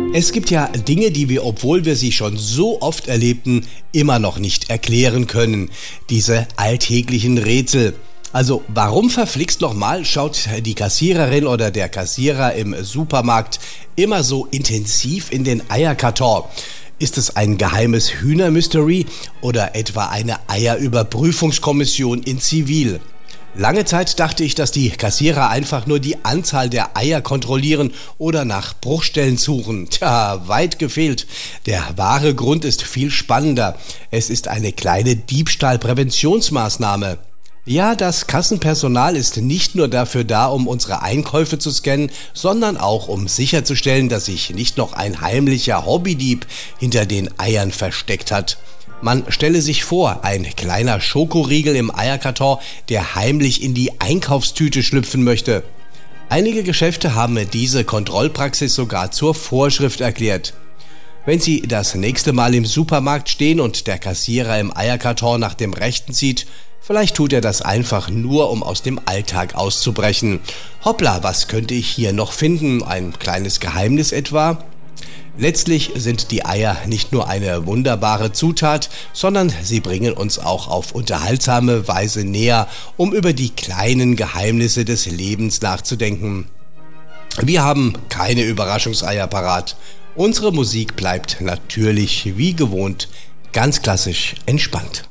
Es gibt ja Dinge, die wir, obwohl wir sie schon so oft erlebten, immer noch nicht erklären können. Diese alltäglichen Rätsel. Also warum verflixt nochmal schaut die Kassiererin oder der Kassierer im Supermarkt immer so intensiv in den Eierkarton? Ist es ein geheimes Hühnermystery oder etwa eine Eierüberprüfungskommission in Zivil? Lange Zeit dachte ich, dass die Kassierer einfach nur die Anzahl der Eier kontrollieren oder nach Bruchstellen suchen. Tja, weit gefehlt. Der wahre Grund ist viel spannender. Es ist eine kleine Diebstahlpräventionsmaßnahme. Ja, das Kassenpersonal ist nicht nur dafür da, um unsere Einkäufe zu scannen, sondern auch um sicherzustellen, dass sich nicht noch ein heimlicher Hobbydieb hinter den Eiern versteckt hat. Man stelle sich vor, ein kleiner Schokoriegel im Eierkarton, der heimlich in die Einkaufstüte schlüpfen möchte. Einige Geschäfte haben diese Kontrollpraxis sogar zur Vorschrift erklärt. Wenn Sie das nächste Mal im Supermarkt stehen und der Kassierer im Eierkarton nach dem Rechten zieht, vielleicht tut er das einfach nur, um aus dem Alltag auszubrechen. Hoppla, was könnte ich hier noch finden? Ein kleines Geheimnis etwa? Letztlich sind die Eier nicht nur eine wunderbare Zutat, sondern sie bringen uns auch auf unterhaltsame Weise näher, um über die kleinen Geheimnisse des Lebens nachzudenken. Wir haben keine Überraschungseier parat. Unsere Musik bleibt natürlich wie gewohnt ganz klassisch entspannt.